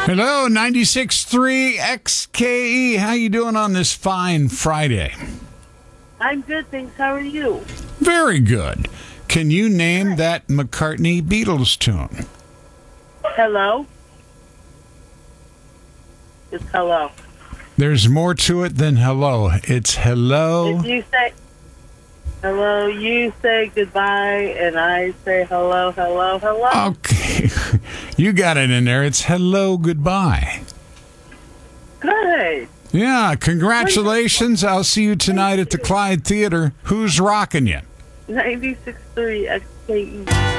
Hello, 96.3 XKE. How you doing on this fine Friday? I'm good, thanks. How are you? Very good. Can you name that McCartney Beatles tune? Hello? Just hello. There's more to it than hello. It's hello. If you say hello, you say goodbye, and I say hello, hello, hello. Okay. You got it in there. It's hello, goodbye. Good. Yeah, congratulations. I'll see you tonight at the Clyde Theater. Who's rocking you? 96.3 XKE.